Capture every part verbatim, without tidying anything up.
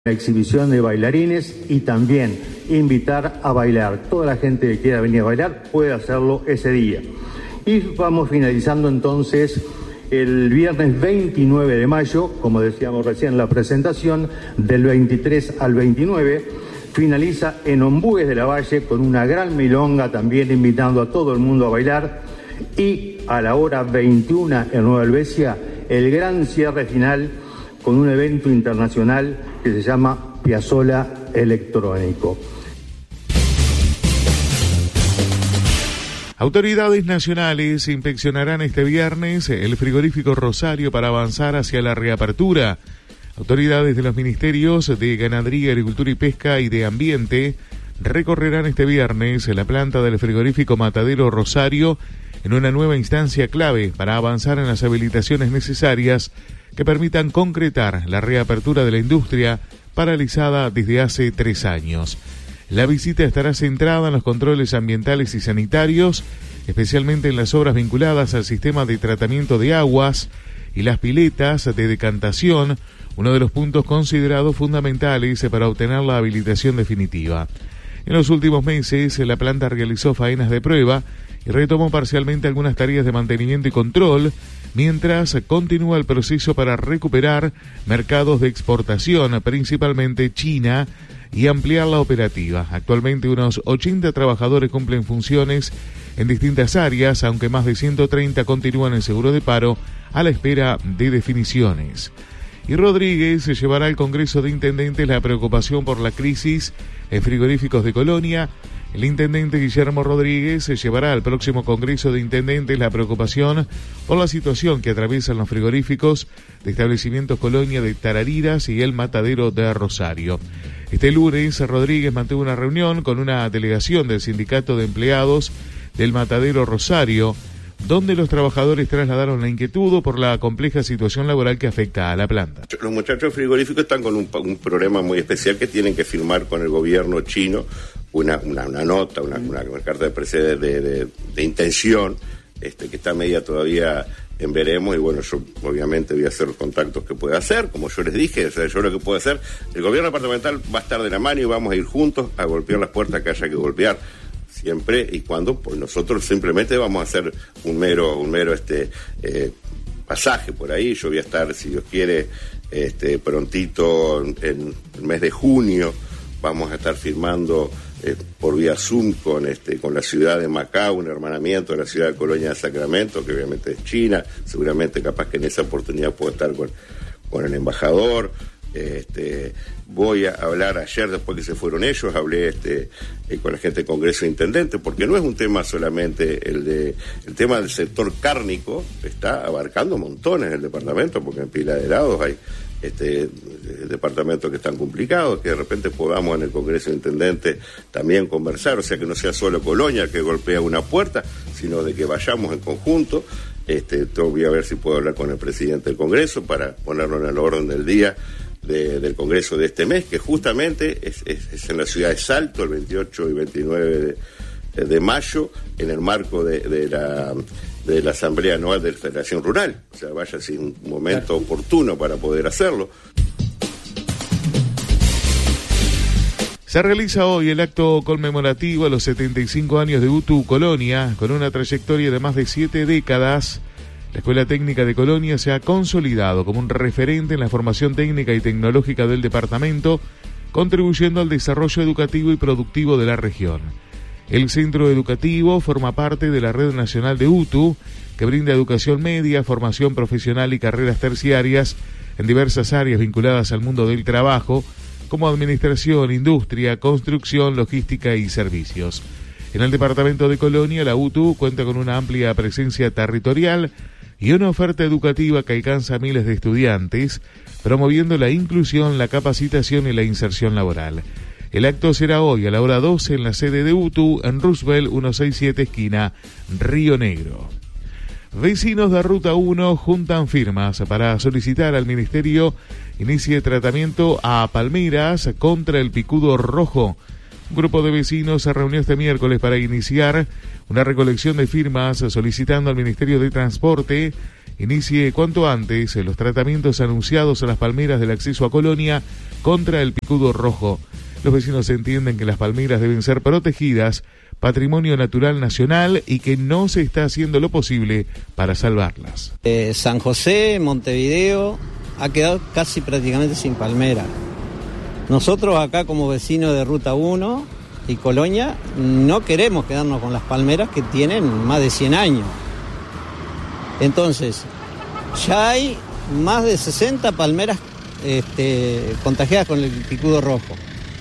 La exhibición de bailarines y también invitar a bailar. Toda la gente que quiera venir a bailar puede hacerlo ese día. Y vamos finalizando entonces el viernes veintinueve de mayo, como decíamos recién en la presentación, del veintitrés al veintinueve, finaliza en Ombúes de la Valle con una gran milonga también invitando a todo el mundo a bailar, y a la hora veintiuna en Nueva Helvecia el gran cierre final con un evento internacional que se llama Piazzolla Electrónico. Autoridades nacionales inspeccionarán este viernes el frigorífico Rosario para avanzar hacia la reapertura. Autoridades de los ministerios de Ganadería, Agricultura y Pesca y de Ambiente recorrerán este viernes la planta del frigorífico Matadero Rosario en una nueva instancia clave para avanzar en las habilitaciones necesarias que permitan concretar la reapertura de la industria paralizada desde hace tres años. La visita estará centrada en los controles ambientales y sanitarios, especialmente en las obras vinculadas al sistema de tratamiento de aguas y las piletas de decantación, uno de los puntos considerados fundamentales para obtener la habilitación definitiva. En los últimos meses, la planta realizó faenas de prueba y retomó parcialmente algunas tareas de mantenimiento y control, mientras continúa el proceso para recuperar mercados de exportación, principalmente China, y ampliar la operativa. Actualmente unos ochenta trabajadores cumplen funciones en distintas áreas, aunque más de ciento treinta continúan en seguro de paro a la espera de definiciones. Y Rodríguez se llevará al Congreso de Intendentes la preocupación por la crisis en frigoríficos de Colonia. El intendente Guillermo Rodríguez se llevará al próximo Congreso de Intendentes la preocupación por la situación que atraviesan los frigoríficos de establecimientos Colonia de Tarariras y el Matadero de Rosario. Este lunes, Rodríguez mantuvo una reunión con una delegación del Sindicato de Empleados del Matadero Rosario, donde los trabajadores trasladaron la inquietud por la compleja situación laboral que afecta a la planta. Los muchachos frigoríficos están con un, un problema muy especial, que tienen que firmar con el gobierno chino una, una, una nota, una, una, una carta de, de, de, de intención, este, que está media todavía en veremos, y bueno, yo obviamente voy a hacer los contactos que pueda hacer, como yo les dije, o sea, yo lo que puedo hacer, el gobierno departamental va a estar de la mano y vamos a ir juntos a golpear las puertas que haya que golpear, siempre y cuando pues nosotros simplemente vamos a hacer un mero, un mero este eh, pasaje por ahí. Yo voy a estar, si Dios quiere, este prontito en el mes de junio, vamos a estar firmando eh, por vía Zoom con este con la ciudad de Macao, un hermanamiento de la ciudad de Colonia de Sacramento, que obviamente es China, seguramente capaz que en esa oportunidad puedo estar con, con el embajador. Este, voy a hablar ayer, después que se fueron ellos, hablé este, eh, con la gente del Congreso de Intendentes, porque no es un tema solamente el de el tema del sector cárnico, está abarcando montones en el departamento, porque en Pila de Helados hay este departamentos que están complicados, que de repente podamos en el Congreso de Intendentes también conversar, o sea, que no sea solo Colonia que golpea una puerta, sino de que vayamos en conjunto. Este, voy a ver si puedo hablar con el presidente del Congreso para ponerlo en el orden del día De, del Congreso de este mes, que justamente es, es, es en la ciudad de Salto, el veintiocho y veintinueve de, de mayo, en el marco de, de, la, de la Asamblea Anual de la Federación Rural. O sea, vaya sin un momento oportuno para poder hacerlo. Se realiza hoy el acto conmemorativo a los setenta y cinco años de U T U Colonia, con una trayectoria de más de siete décadas. La Escuela Técnica de Colonia se ha consolidado como un referente en la formación técnica y tecnológica del departamento, contribuyendo al desarrollo educativo y productivo de la región. El centro educativo forma parte de la Red Nacional de U T U, que brinda educación media, formación profesional y carreras terciarias en diversas áreas vinculadas al mundo del trabajo, como administración, industria, construcción, logística y servicios. En el departamento de Colonia, la U T U cuenta con una amplia presencia territorial y una oferta educativa que alcanza a miles de estudiantes, promoviendo la inclusión, la capacitación y la inserción laboral. El acto será hoy a la hora doce en la sede de U T U, en Roosevelt ciento sesenta y siete, esquina Río Negro. Vecinos de Ruta uno juntan firmas para solicitar al Ministerio inicie tratamiento a palmeras contra el picudo rojo. Un grupo de vecinos se reunió este miércoles para iniciar una recolección de firmas solicitando al Ministerio de Transporte inicie cuanto antes los tratamientos anunciados a las palmeras del acceso a Colonia contra el picudo rojo. Los vecinos entienden que las palmeras deben ser protegidas, patrimonio natural nacional, y que no se está haciendo lo posible para salvarlas. Eh, San José, Montevideo, ha quedado casi prácticamente sin palmera. Nosotros acá como vecinos de Ruta uno y Colonia no queremos quedarnos con las palmeras que tienen más de cien años. Entonces, ya hay más de sesenta palmeras este, contagiadas con el picudo rojo.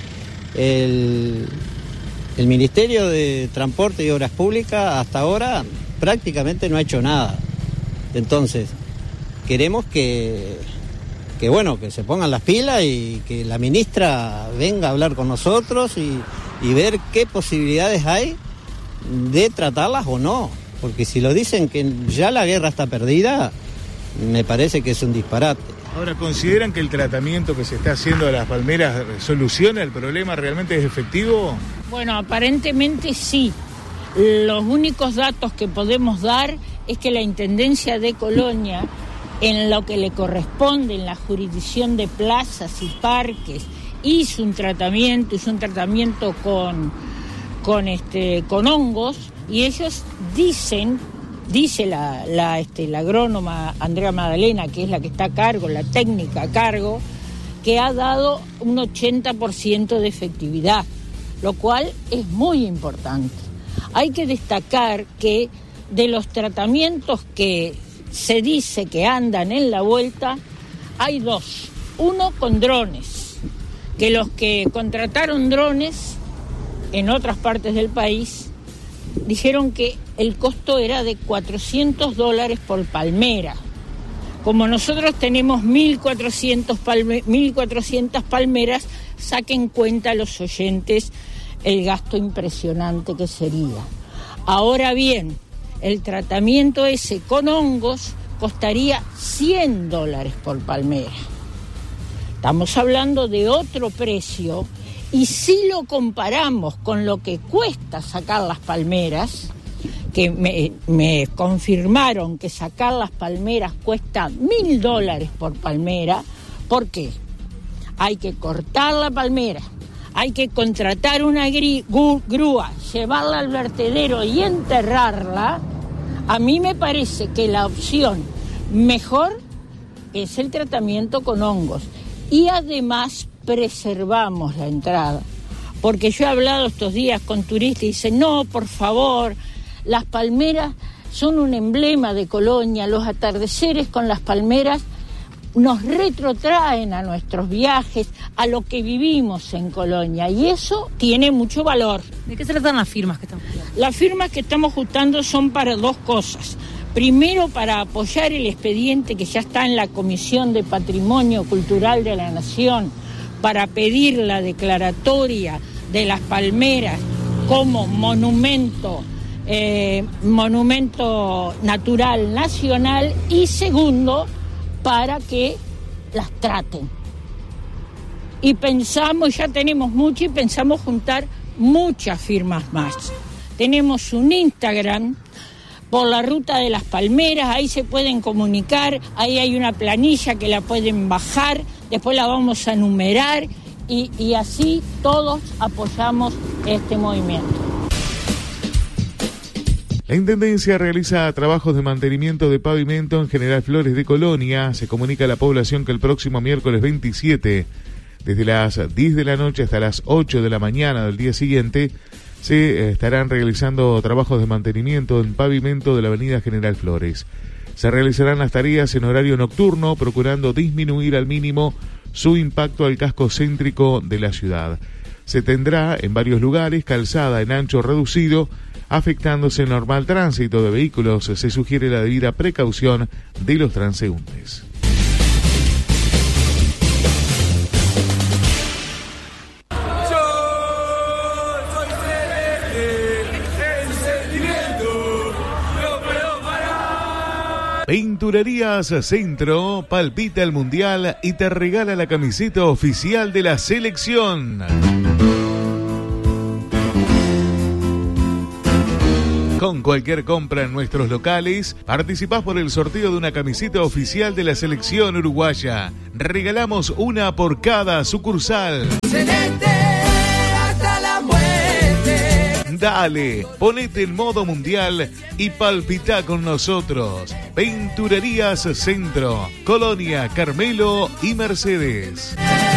El, el Ministerio de Transporte y Obras Públicas hasta ahora prácticamente no ha hecho nada. Entonces, queremos que, que bueno, que se pongan las pilas y que la ministra venga a hablar con nosotros y, y ver qué posibilidades hay de tratarlas o no. Porque si lo dicen que ya la guerra está perdida, me parece que es un disparate. Ahora, ¿consideran que el tratamiento que se está haciendo de las palmeras soluciona el problema? ¿Realmente es efectivo? Bueno, aparentemente sí. Los únicos datos que podemos dar es que la Intendencia de Colonia, en lo que le corresponde en la jurisdicción de plazas y parques, hizo un tratamiento, hizo un tratamiento con, con, este, con hongos, y ellos dicen, dice la, la, este, la agrónoma Andrea Magdalena, que es la que está a cargo, la técnica a cargo, que ha dado un ochenta por ciento de efectividad, lo cual es muy importante. Hay que destacar que de los tratamientos que se dice que andan en la vuelta, hay dos. Uno con drones, que los que contrataron drones en otras partes del país dijeron que el costo era de cuatrocientos dólares por palmera. Como nosotros tenemos mil cuatrocientas palme, mil cuatrocientas palmeras, saquen cuenta los oyentes el gasto impresionante que sería. Ahora bien, el tratamiento ese con hongos costaría cien dólares por palmera. Estamos hablando de otro precio. Y si lo comparamos con lo que cuesta sacar las palmeras, que me, me confirmaron que sacar las palmeras cuesta mil dólares por palmera, ¿por qué? Hay que cortar la palmera, hay que contratar una gri, gu, grúa, llevarla al vertedero y enterrarla. A mí me parece que la opción mejor es el tratamiento con hongos. Y además preservamos la entrada, porque yo he hablado estos días con turistas y dicen, no, por favor, las palmeras son un emblema de Colonia, los atardeceres con las palmeras nos retrotraen a nuestros viajes, a lo que vivimos en Colonia, y eso tiene mucho valor. ¿De qué se tratan las firmas que estamos juntando? Las firmas que estamos juntando son para dos cosas. Primero, para apoyar el expediente que ya está en la Comisión de Patrimonio Cultural de la Nación, para pedir la declaratoria de las palmeras como monumento, eh, monumento natural nacional, y segundo, para que las traten. Y pensamos, ya tenemos mucho, y pensamos juntar muchas firmas más. Tenemos un Instagram por la Ruta de las Palmeras, ahí se pueden comunicar, ahí hay una planilla que la pueden bajar, después la vamos a numerar y, y así todos apoyamos este movimiento. La Intendencia realiza trabajos de mantenimiento de pavimento en General Flores de Colonia. Se comunica a la población que el próximo miércoles veintisiete, desde las diez de la noche hasta las ocho de la mañana del día siguiente, se estarán realizando trabajos de mantenimiento en pavimento de la avenida General Flores. Se realizarán las tareas en horario nocturno, procurando disminuir al mínimo su impacto al casco céntrico de la ciudad. Se tendrá en varios lugares calzada en ancho reducido, afectándose el normal tránsito de vehículos. Se sugiere la debida precaución de los transeúntes. Pinturerías Centro palpita el Mundial y te regala la camiseta oficial de la selección. Con cualquier compra en nuestros locales, participás por el sorteo de una camiseta oficial de la selección uruguaya. Regalamos una por cada sucursal. Celeste hasta la muerte. Dale, ponete en modo mundial y palpita con nosotros. Pinturerías Centro, Colonia, Carmelo y Mercedes.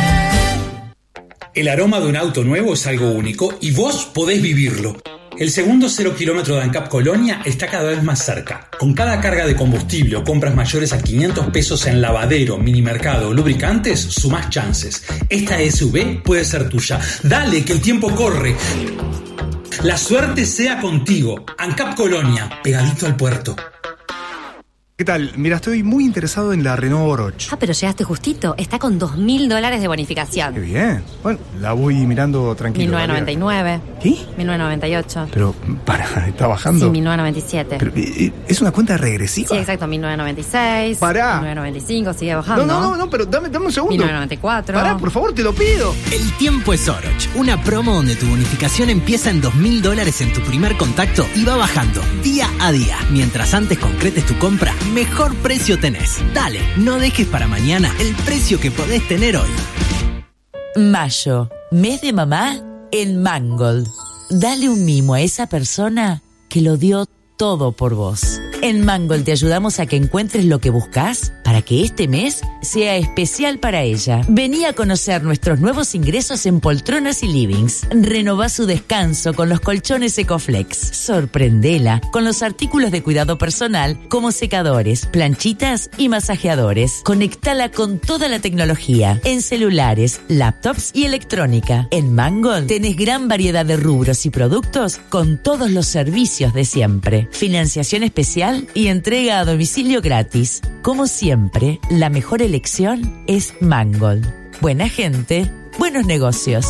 El aroma de un auto nuevo es algo único y vos podés vivirlo. El segundo cero kilómetro de ANCAP Colonia está cada vez más cerca. Con cada carga de combustible o compras mayores a quinientos pesos en lavadero, minimercado o lubricantes, sumás chances. Esta S U V puede ser tuya. Dale, que el tiempo corre. La suerte sea contigo. ANCAP Colonia, pegadito al puerto. ¿Qué tal? Mira, estoy muy interesado en la Renault Oroch. Ah, pero llegaste justito. Está con dos mil dólares de bonificación. Qué bien. Bueno, la voy mirando tranquilo. mil novecientos noventa y nueve. ¿Qué? mil novecientos noventa y ocho. Pero, para, ¿está bajando? Sí, mil novecientos noventa y siete. Pero, ¿es una cuenta regresiva? Sí, exacto, mil novecientos noventa y seis. Pará. mil novecientos noventa y cinco, sigue bajando. No, no, no, no, pero dame, dame un segundo. mil novecientos noventa y cuatro. Pará, por favor, te lo pido. El tiempo es Oroch. Una promo donde tu bonificación empieza en dos mil dólares en tu primer contacto y va bajando día a día. Mientras antes concretes tu compra, mejor precio tenés. Dale, no dejes para mañana el precio que podés tener hoy. Mayo, mes de mamá en Mangold. Dale un mimo a esa persona que lo dio todo por vos. En Mangold te ayudamos a que encuentres lo que buscas para que este mes sea especial para ella. Vení a conocer nuestros nuevos ingresos en poltronas y livings. Renová su descanso con los colchones Ecoflex. Sorprendela con los artículos de cuidado personal como secadores, planchitas y masajeadores. Conectala con toda la tecnología en celulares, laptops y electrónica. En Mangold tenés gran variedad de rubros y productos con todos los servicios de siempre. Financiación especial y entrega a domicilio gratis. Como siempre, la mejor elección es Mangold. Buena gente, buenos negocios.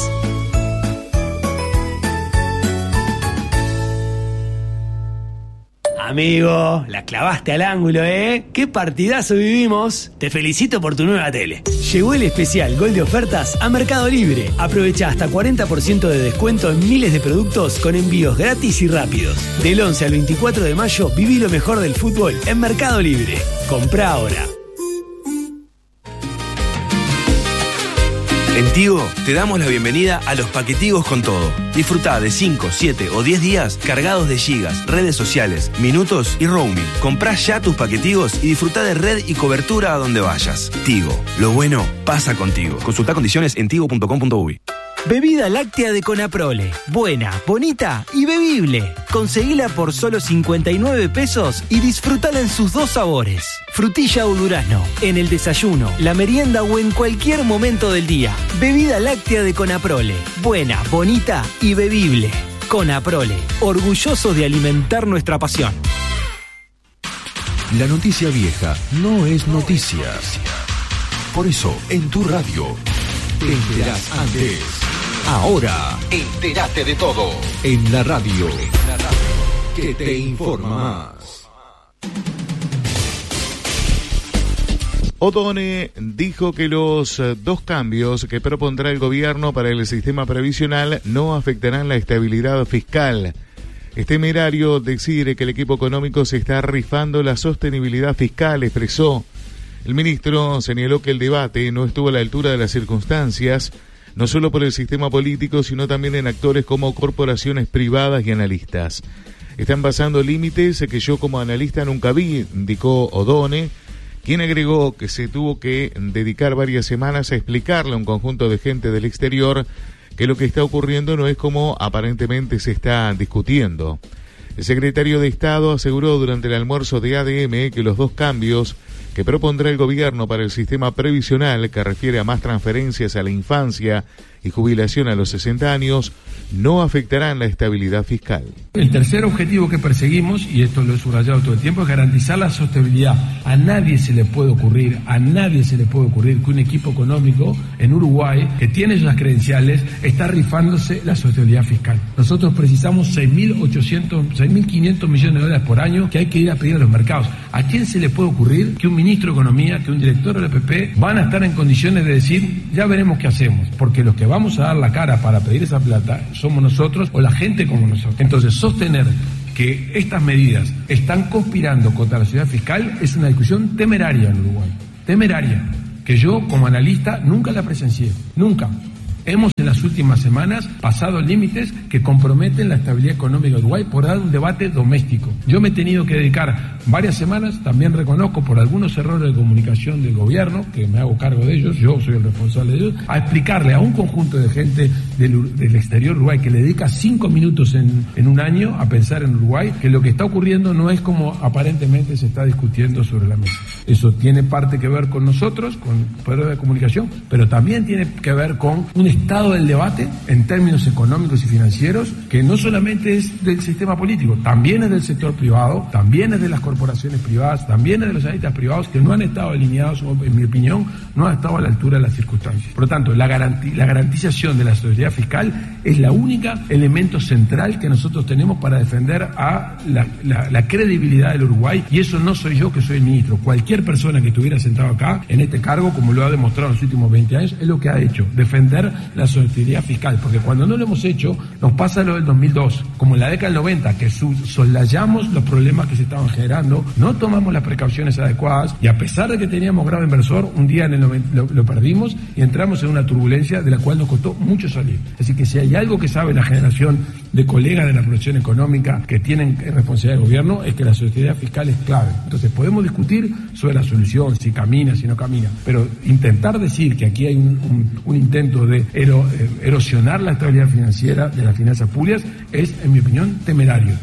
Amigo, la clavaste al ángulo, ¿eh? ¡Qué partidazo vivimos! Te felicito por tu nueva tele. Llegó el especial Gol de ofertas a Mercado Libre. Aprovecha hasta cuarenta por ciento de descuento en miles de productos con envíos gratis y rápidos. Del once al veinticuatro de mayo, viví lo mejor del fútbol en Mercado Libre. Comprá ahora. En Tigo te damos la bienvenida a los paquetigos con todo. Disfrutá de cinco, siete o diez días cargados de gigas, redes sociales, minutos y roaming. Comprá ya tus paquetigos y disfrutá de red y cobertura a donde vayas. Tigo, lo bueno pasa contigo. Consultá condiciones en tigo punto com punto uy. Bebida láctea de Conaprole. Buena, bonita y bebible. Conseguila por solo cincuenta y nueve pesos y disfrutala en sus dos sabores. Frutilla o durazno. En el desayuno, la merienda o en cualquier momento del día. Bebida láctea de Conaprole. Buena, bonita y bebible. Conaprole. Orgulloso de alimentar nuestra pasión. La noticia vieja no es noticia. Por eso, en tu radio, te enterás antes. Ahora, entérate de todo. En la radio, que te informa más. Odone dijo que los dos cambios que propondrá el gobierno para el sistema previsional no afectarán la estabilidad fiscal. Es temerario decir que el equipo económico se está rifando la sostenibilidad fiscal, expresó. El ministro señaló que el debate no estuvo a la altura de las circunstancias, no solo por el sistema político, sino también en actores como corporaciones privadas y analistas. Están pasando límites que yo como analista nunca vi, indicó Odone, quien agregó que se tuvo que dedicar varias semanas a explicarle a un conjunto de gente del exterior que lo que está ocurriendo no es como aparentemente se está discutiendo. El secretario de Estado aseguró durante el almuerzo de A D M que los dos cambios que propondrá el gobierno para el sistema previsional, que refiere a más transferencias a la infancia y jubilación a los sesenta años, no afectarán la estabilidad fiscal. El tercer objetivo que perseguimos, y esto lo he subrayado todo el tiempo, es garantizar la sostenibilidad. A nadie se le puede ocurrir, a nadie se le puede ocurrir que un equipo económico en Uruguay, que tiene las credenciales, está rifándose la sostenibilidad fiscal. Nosotros precisamos seis mil ochocientos, seis mil quinientos millones de dólares por año que hay que ir a pedir a los mercados. ¿A quién se le puede ocurrir que un ministro de Economía, que un director del E P P van a estar en condiciones de decir, ya veremos qué hacemos? Porque los que vamos a dar la cara para pedir esa plata somos nosotros o la gente como nosotros. Entonces, sostener que estas medidas están conspirando contra la seguridad fiscal es una discusión temeraria en Uruguay. Temeraria. Que yo, como analista, nunca la presencié. Nunca. Hemos en las últimas semanas pasado límites que comprometen la estabilidad económica de Uruguay por dar un debate doméstico. Yo me he tenido que dedicar varias semanas, también reconozco por algunos errores de comunicación del gobierno, que me hago cargo de ellos, yo soy el responsable de ellos, a explicarle a un conjunto de gente del, del exterior de Uruguay que le dedica cinco minutos en, en un año a pensar en Uruguay, que lo que está ocurriendo no es como aparentemente se está discutiendo sobre la mesa. Eso tiene parte que ver con nosotros, con poder de comunicación, pero también tiene que ver con un estado del debate en términos económicos y financieros que no solamente es del sistema político, también es del sector privado, también es de las corporaciones privadas, también es de los analistas privados que no han estado alineados, o en mi opinión, no han estado a la altura de las circunstancias. Por lo tanto, la, garanti- la garantización de la seguridad fiscal es la única elemento central que nosotros tenemos para defender a la, la, la credibilidad del Uruguay, y eso no soy yo que soy el ministro. Cualquier persona que estuviera sentado acá en este cargo, como lo ha demostrado en los últimos veinte años, es lo que ha hecho, defender la sostenibilidad fiscal, porque cuando no lo hemos hecho, nos pasa lo del dos mil dos, como en la década del noventa, que soslayamos los problemas que se estaban generando, no tomamos las precauciones adecuadas, y a pesar de que teníamos grado inversor, un día en el noventa lo, lo perdimos y entramos en una turbulencia de la cual nos costó mucho salir. Así que si hay algo que sabe la generación de colegas de la producción económica que tienen responsabilidad del gobierno, es que la sostenibilidad fiscal es clave. Entonces podemos discutir sobre la solución, si camina, si no camina, pero intentar decir que aquí hay un, un, un intento de ero, eh, erosionar la estabilidad financiera de las finanzas públicas es, en mi opinión, temerario.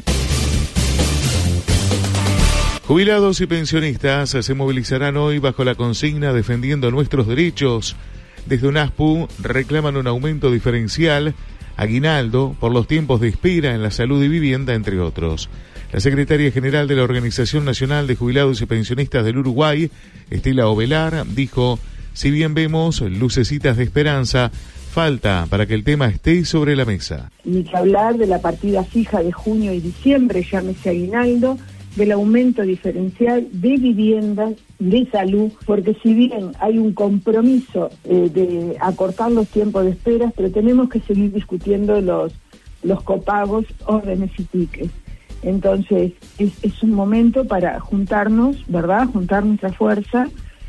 Jubilados y pensionistas se movilizarán hoy bajo la consigna Defendiendo Nuestros Derechos. Desde UNASPU reclaman un aumento diferencial, aguinaldo, por los tiempos de espera en la salud y vivienda, entre otros. La secretaria general de la Organización Nacional de Jubilados y Pensionistas del Uruguay, Estela Ovelar, dijo: si bien vemos lucecitas de esperanza, falta para que el tema esté sobre la mesa. Ni que hablar de la partida fija de junio y diciembre, llámese aguinaldo, del aumento diferencial de viviendas, de salud, porque si bien hay un compromiso eh, de acortar los tiempos de espera, pero tenemos que seguir discutiendo los, los copagos, órdenes y tickets. Entonces, es, es un momento para juntarnos, ¿verdad?, juntar nuestra fuerza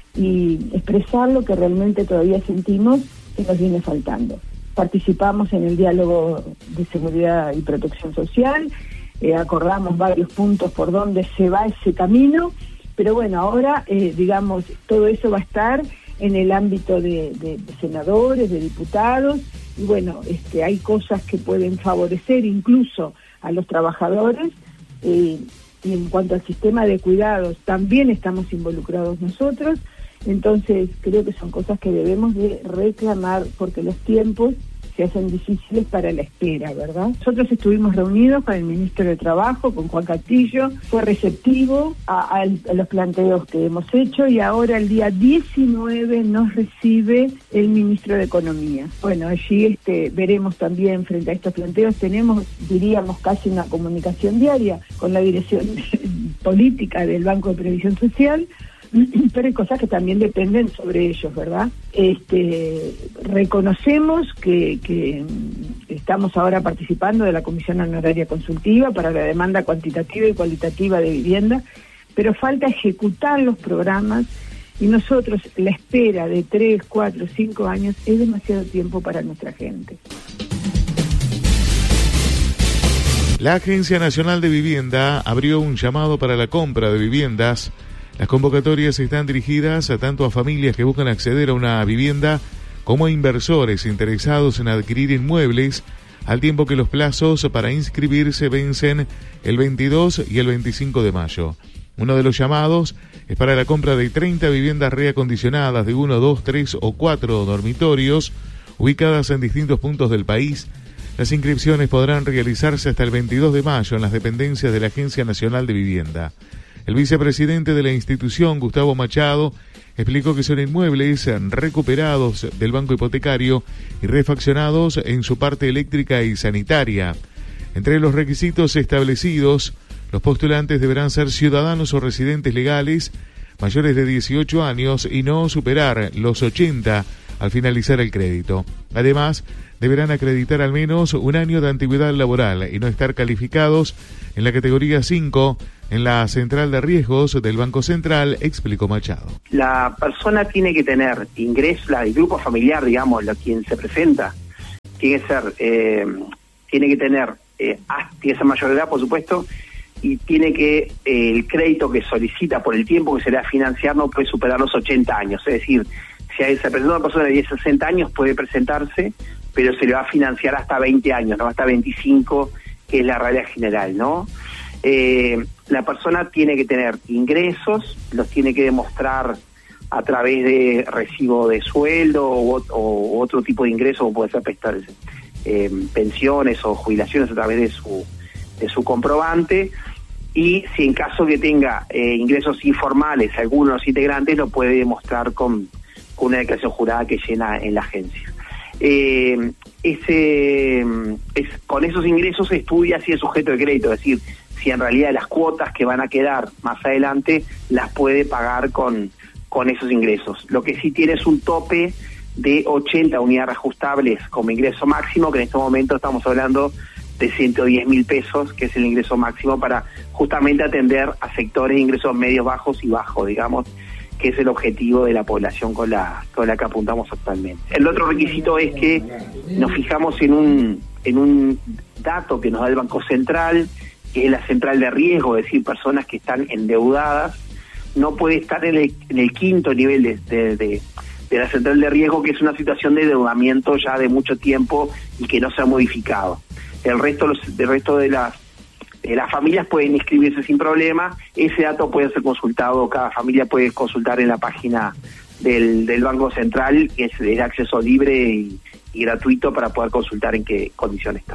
y expresar lo que realmente todavía sentimos que nos viene faltando. Participamos en el diálogo de seguridad y protección social, eh, acordamos varios puntos por donde se va ese camino, pero bueno, ahora, eh, digamos, todo eso va a estar en el ámbito de, de, de senadores, de diputados, y bueno, este, hay cosas que pueden favorecer incluso a los trabajadores, eh, y en cuanto al sistema de cuidados también estamos involucrados nosotros. Entonces creo que son cosas que debemos de reclamar porque los tiempos se hacen difíciles para la espera, ¿verdad? Nosotros estuvimos reunidos con el ministro de Trabajo, con Juan Castillo, fue receptivo a, a, a los planteos que hemos hecho, y ahora el día diecinueve nos recibe el ministro de Economía. Bueno, allí este, veremos también frente a estos planteos, tenemos, diríamos, casi una comunicación diaria con la dirección política del Banco de Previsión Social, pero hay cosas que también dependen sobre ellos, ¿verdad? Este, reconocemos que, que estamos ahora participando de la Comisión Honoraria Consultiva para la demanda cuantitativa y cualitativa de vivienda, pero falta ejecutar los programas, y nosotros, la espera de tres, cuatro, cinco años es demasiado tiempo para nuestra gente. La Agencia Nacional de Vivienda abrió un llamado para la compra de viviendas. Las convocatorias están dirigidas a tanto a familias que buscan acceder a una vivienda como a inversores interesados en adquirir inmuebles, al tiempo que los plazos para inscribirse vencen el veintidós y el veinticinco de mayo. Uno de los llamados es para la compra de treinta viviendas reacondicionadas de uno, dos, tres o cuatro dormitorios ubicadas en distintos puntos del país. Las inscripciones podrán realizarse hasta el veintidós de mayo en las dependencias de la Agencia Nacional de Vivienda. El vicepresidente de la institución, Gustavo Machado, explicó que son inmuebles recuperados del banco hipotecario y refaccionados en su parte eléctrica y sanitaria. Entre los requisitos establecidos, los postulantes deberán ser ciudadanos o residentes legales, mayores de dieciocho años y no superar los ochenta al finalizar el crédito. Además, deberán acreditar al menos un año de antigüedad laboral y no estar calificados en la categoría cinco en la central de riesgos del Banco Central, explicó Machado. La persona tiene que tener ingresos, el grupo familiar, digamos, lo, quien se presenta, tiene que ser, eh, tiene que tener, eh, tiene que ser mayor de edad, por supuesto, y tiene que, eh, el crédito que solicita por el tiempo que se le va a financiar no puede superar los ochenta años, es decir, si hay, se presenta una persona de sesenta años puede presentarse, pero se le va a financiar hasta veinte años, no hasta veinticinco, que es la regla general, ¿no? Eh, la persona tiene que tener ingresos, los tiene que demostrar a través de recibo de sueldo o, o, o otro tipo de ingresos, o puede ser prestar eh, pensiones o jubilaciones a través de su de su comprobante, y si en caso que tenga eh, ingresos informales, algunos de los integrantes lo puede demostrar con, con una declaración jurada que llena en la agencia. Eh, ese es, con esos ingresos se estudia si es sujeto de crédito, es decir, si en realidad las cuotas que van a quedar más adelante las puede pagar con, con esos ingresos. Lo que sí tiene es un tope de ochenta unidades reajustables como ingreso máximo, que en este momento estamos hablando de ciento diez mil pesos, que es el ingreso máximo para justamente atender a sectores de ingresos medios, bajos y bajos, digamos, que es el objetivo de la población con la con la que apuntamos actualmente. El otro requisito es que nos fijamos en un en un dato que nos da el Banco Central, que es la central de riesgo, es decir, personas que están endeudadas, no puede estar en el, en el quinto nivel de, de, de, de la central de riesgo, que es una situación de endeudamiento ya de mucho tiempo y que no se ha modificado. El resto, los, el resto de las de las familias pueden inscribirse sin problema. Ese dato puede ser consultado, cada familia puede consultar en la página del, del Banco Central, que es de acceso libre y, y gratuito para poder consultar en qué condición está.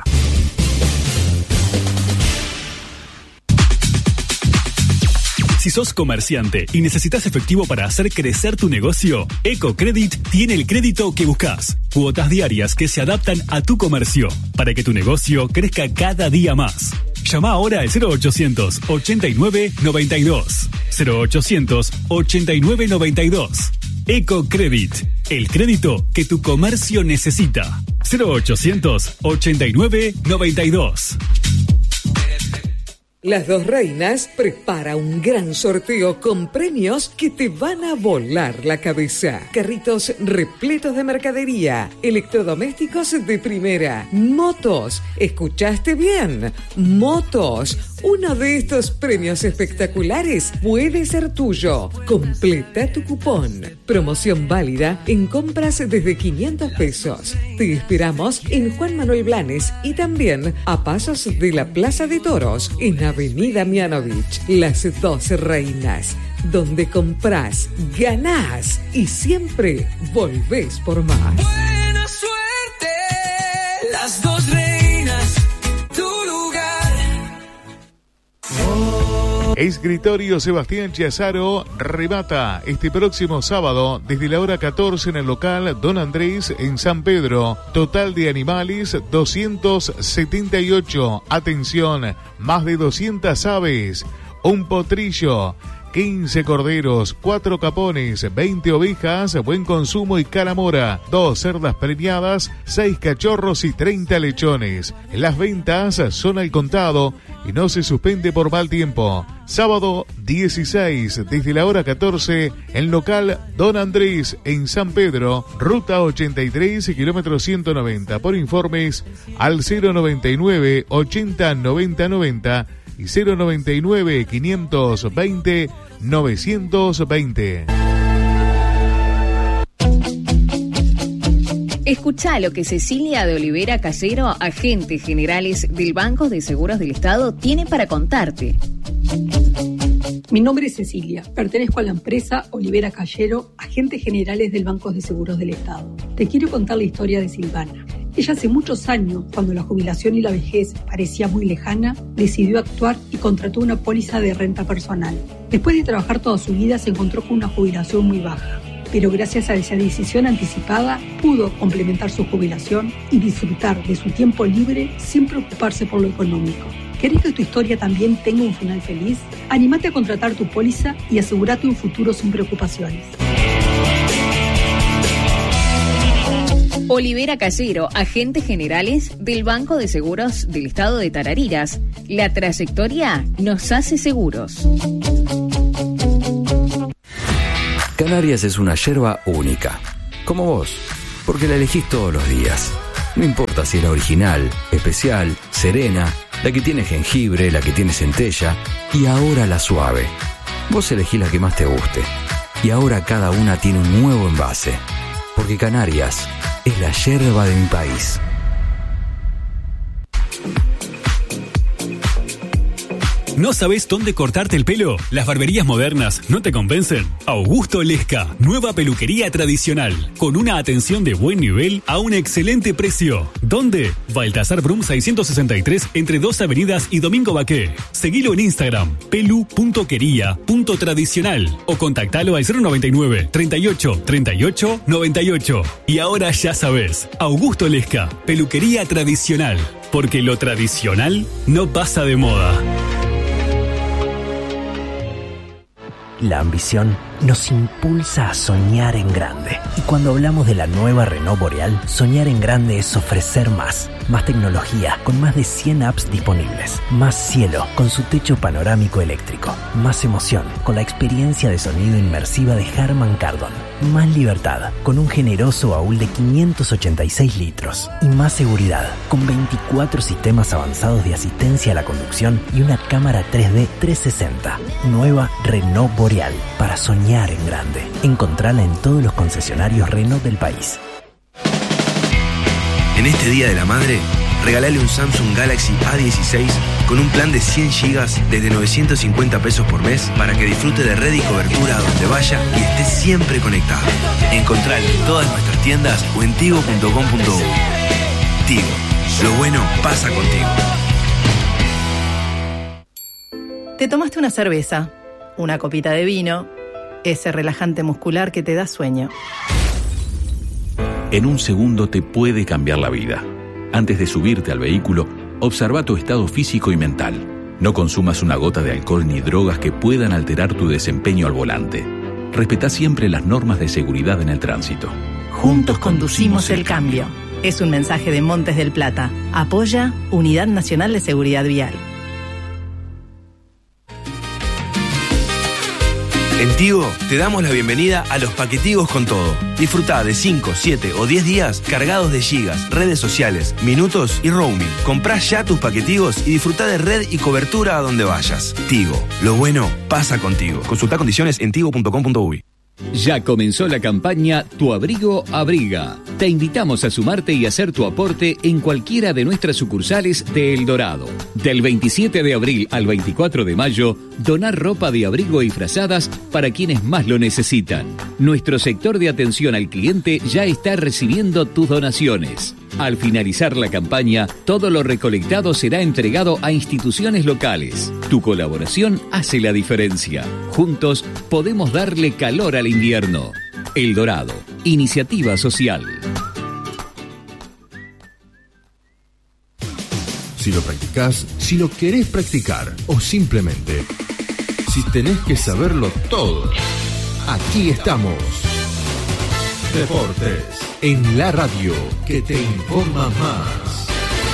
Si sos comerciante y necesitas efectivo para hacer crecer tu negocio, EcoCredit tiene el crédito que buscas. Cuotas diarias que se adaptan a tu comercio para que tu negocio crezca cada día más. Llama ahora al cero ochocientos ochenta y nueve noventa y dos. cero ochocientos ochenta y nueve noventa y dos. EcoCredit, el crédito que tu comercio necesita. cero ochocientos ochenta y nueve noventa y dos. Las Dos Reinas prepara un gran sorteo con premios que te van a volar la cabeza. Carritos repletos de mercadería, electrodomésticos de primera, motos. ¿Escuchaste bien? Motos. Uno de estos premios espectaculares puede ser tuyo. Completa tu cupón. Promoción válida en compras desde quinientos pesos. Te esperamos en Juan Manuel Blanes y también a pasos de la Plaza de Toros en Avenida Mianovich. Las Dos Reinas, donde comprás, ganás y siempre volvés por más. Buena suerte, Las Dos Reinas, tu lugar. Escritorio Sebastián Chiazaro remata este próximo sábado desde la hora catorce en el local Don Andrés en San Pedro. Total de animales doscientos setenta y ocho. Atención, más de doscientas aves, un potrillo, quince corderos, cuatro capones, veinte ovejas, buen consumo y calamora, dos cerdas premiadas, seis cachorros y treinta lechones. Las ventas son al contado y no se suspende por mal tiempo. Sábado dieciséis, desde la hora catorce, en local Don Andrés en San Pedro, ruta ochenta y tres, kilómetro ciento noventa. Por informes al cero noventa y nueve ochenta noventa noventa y cero noventa y nueve quinientos veinte novecientos veinte. Escuchá lo que Cecilia de Olivera Callero, agente generales del Banco de Seguros del Estado, tiene para contarte. Mi nombre es Cecilia, pertenezco a la empresa Olivera Callero, agentes generales del Banco de Seguros del Estado. Te quiero contar la historia de Silvana. Ella hace muchos años, cuando la jubilación y la vejez parecía muy lejana, decidió actuar y contrató una póliza de renta personal. Después de trabajar toda su vida se encontró con una jubilación muy baja, pero gracias a esa decisión anticipada pudo complementar su jubilación y disfrutar de su tiempo libre sin preocuparse por lo económico. ¿Querés que tu historia también tenga un final feliz? Anímate a contratar tu póliza y asegúrate un futuro sin preocupaciones. Olivera Casero, agentes generales del Banco de Seguros del Estado de Tarariras. La trayectoria nos hace seguros. Canarias es una yerba única, como vos, porque la elegís todos los días. No importa si es la original, especial, serena, la que tiene jengibre, la que tiene centella y ahora la suave. Vos elegís la que más te guste. Y ahora cada una tiene un nuevo envase. Porque Canarias es la yerba de mi país. ¿No sabes dónde cortarte el pelo? ¿Las barberías modernas no te convencen? Augusto Lesca, nueva peluquería tradicional, con una atención de buen nivel a un excelente precio. ¿Dónde? Baltasar Brum seiscientos sesenta y tres, entre dos avenidas y Domingo Baqué. Seguilo en Instagram, pelu punto quería punto tradicional o contactalo al cero noventa y nueve, treinta y ocho, treinta y ocho, noventa y ocho. Y ahora ya sabes, Augusto Lesca, peluquería tradicional, porque lo tradicional no pasa de moda. La ambición nos impulsa a soñar en grande. Y cuando hablamos de la nueva Renault Boreal, soñar en grande es ofrecer más. Más tecnología, con más de cien apps disponibles. Más cielo, con su techo panorámico eléctrico. Más emoción, con la experiencia de sonido inmersiva de Harman Kardon. Más libertad, con un generoso baúl de quinientos ochenta y seis litros. Y más seguridad, con veinticuatro sistemas avanzados de asistencia a la conducción y una cámara tres D trescientos sesenta. Nueva Renault Boreal, para soñar en grande. Encontrala en todos los concesionarios Renault del país. En este Día de la Madre, regalale un Samsung Galaxy A dieciséis con un plan de cien gigas desde novecientos cincuenta pesos por mes para que disfrute de red y cobertura a donde vaya y esté siempre conectado. Encontralo en todas nuestras tiendas o en tigo punto com punto uy. Tigo, lo bueno pasa contigo. Te tomaste una cerveza, una copita de vino, ese relajante muscular que te da sueño. En un segundo te puede cambiar la vida. Antes de subirte al vehículo, observa tu estado físico y mental. No consumas una gota de alcohol ni drogas que puedan alterar tu desempeño al volante. Respetá siempre las normas de seguridad en el tránsito. Juntos conducimos el cambio. Es un mensaje de Montes del Plata. Apoya Unidad Nacional de Seguridad Vial. En Tigo te damos la bienvenida a los paquetigos con todo. Disfrutá de cinco, siete o diez días cargados de gigas, redes sociales, minutos y roaming. Comprá ya tus paquetigos y disfrutá de red y cobertura a donde vayas. Tigo, lo bueno pasa contigo. Consultá condiciones en tigo punto com punto uy. Ya comenzó la campaña Tu Abrigo Abriga. Te invitamos a sumarte y hacer tu aporte en cualquiera de nuestras sucursales de El Dorado. Del veintisiete de abril al veinticuatro de mayo, donar ropa de abrigo y frazadas para quienes más lo necesitan. Nuestro sector de atención al cliente ya está recibiendo tus donaciones. Al finalizar la campaña, todo lo recolectado será entregado a instituciones locales. Tu colaboración hace la diferencia. Juntos podemos darle calor al invierno. El Dorado, iniciativa social. Si lo practicás, si lo querés practicar o simplemente si tenés que saberlo todo, aquí estamos. Deportes en la radio que te informa más.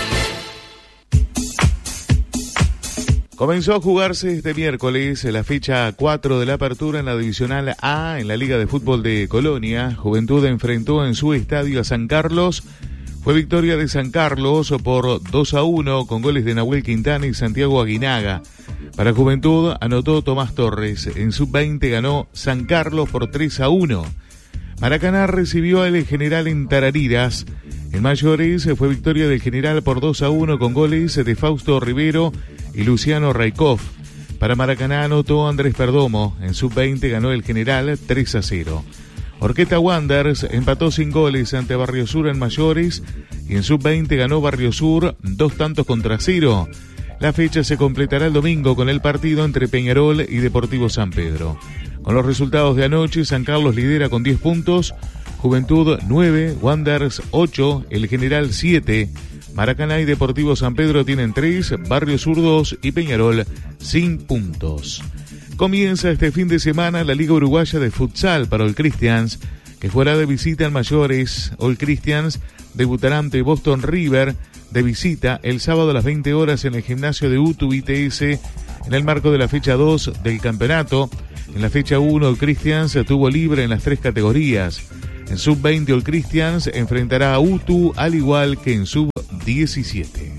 Comenzó a jugarse este miércoles la fecha cuatro de la apertura en la Divisional A en la Liga de Fútbol de Colonia. Juventud enfrentó en su estadio a San Carlos. Fue victoria de San Carlos por dos a uno con goles de Nahuel Quintana y Santiago Aguinaga. Para Juventud anotó Tomás Torres. En sub veinte ganó San Carlos por tres a uno. Maracaná recibió al General en Tarariras. En mayores fue victoria del General por dos a uno con goles de Fausto Rivero y Luciano Raikov. Para Maracaná anotó Andrés Perdomo. En sub veinte ganó el General tres a cero. Orqueta Wanderers empató sin goles ante Barrio Sur en mayores y en sub veinte ganó Barrio Sur dos tantos contra cero. La fecha se completará el domingo con el partido entre Peñarol y Deportivo San Pedro. Con los resultados de anoche, San Carlos lidera con diez puntos, Juventud nueve, Wanderers ocho, el General siete, Maracaná y Deportivo San Pedro tienen tres, Barrio Sur dos y Peñarol sin puntos. Comienza este fin de semana la Liga Uruguaya de Futsal para el Christians, que jugará de visita en mayores. All Christians debutará ante Boston River de visita el sábado a las veinte horas en el gimnasio de U T U I T S en el marco de la fecha dos del campeonato. En la fecha uno, All Christians tuvo libre en las tres categorías. En sub veinte, All Christians enfrentará a U T U al igual que en sub diecisiete.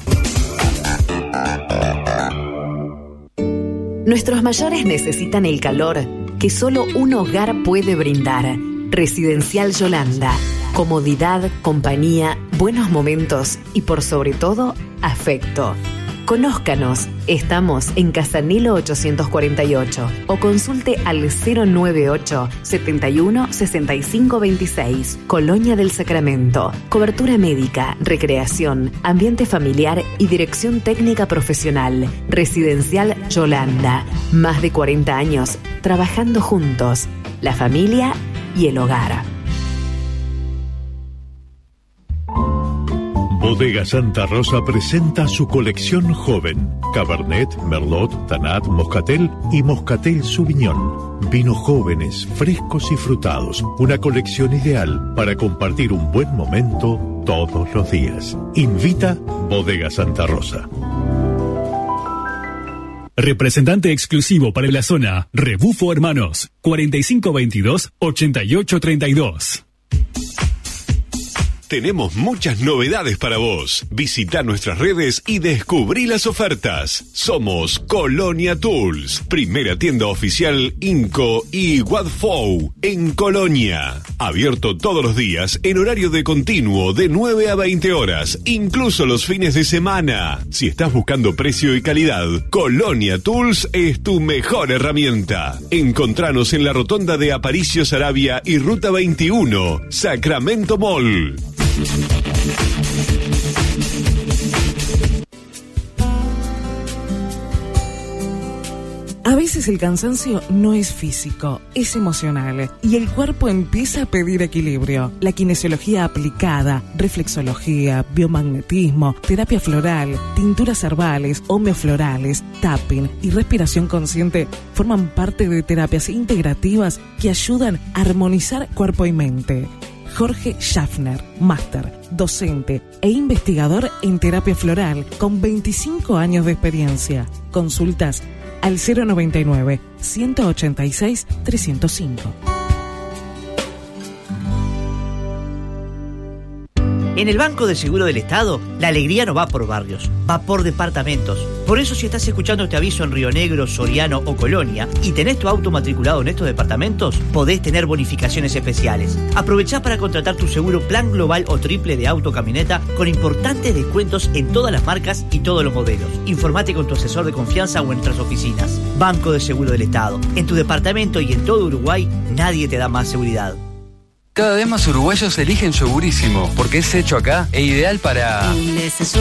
Nuestros mayores necesitan el calor que solo un hogar puede brindar. Residencial Yolanda. Comodidad, compañía, buenos momentos y por sobre todo, afecto. Conózcanos, estamos en Casanilo ochocientos cuarenta y ocho o consulte al cero noventa y ocho, setenta y uno, sesenta y cinco veintiséis, Colonia del Sacramento. Cobertura médica, recreación, ambiente familiar y dirección técnica profesional. Residencial Yolanda. Más de cuarenta años trabajando juntos, la familia y el hogar. Bodega Santa Rosa presenta su colección joven. Cabernet, Merlot, Tanat, Moscatel y Moscatel Sauvignon. Vinos jóvenes, frescos y frutados. Una colección ideal para compartir un buen momento todos los días. Invita Bodega Santa Rosa. Representante exclusivo para la zona, Rebufo Hermanos, cuarenta y cinco veintidós, ochenta y ocho treinta y dos. Tenemos muchas novedades para vos. Visita nuestras redes y descubrí las ofertas. Somos Colonia Tools, primera tienda oficial Inco y Wadfou en Colonia. Abierto todos los días en horario de continuo de nueve a veinte horas, incluso los fines de semana. Si estás buscando precio y calidad, Colonia Tools es tu mejor herramienta. Encontranos en la rotonda de Aparicio Saravia y Ruta veintiuno, Sacramento Mall. A veces el cansancio no es físico, es emocional y el cuerpo empieza a pedir equilibrio. La kinesiología aplicada, reflexología, biomagnetismo, terapia floral, tinturas herbales, homeoflorales, tapping y respiración consciente forman parte de terapias integrativas que ayudan a armonizar cuerpo y mente. Jorge Schaffner, máster, docente e investigador en terapia floral con veinticinco años de experiencia. Consultas al cero noventa y nueve, ciento ochenta y seis, trescientos cinco. En el Banco de Seguro del Estado, la alegría no va por barrios, va por departamentos. Por eso, si estás escuchando este aviso en Río Negro, Soriano o Colonia y tenés tu auto matriculado en estos departamentos, podés tener bonificaciones especiales. Aprovechá para contratar tu seguro plan global o triple de auto camioneta con importantes descuentos en todas las marcas y todos los modelos. Informate con tu asesor de confianza o en nuestras oficinas. Banco de Seguro del Estado. En tu departamento y en todo Uruguay, nadie te da más seguridad. Cada vez más uruguayos eligen Yogurísimo porque es hecho acá e ideal para...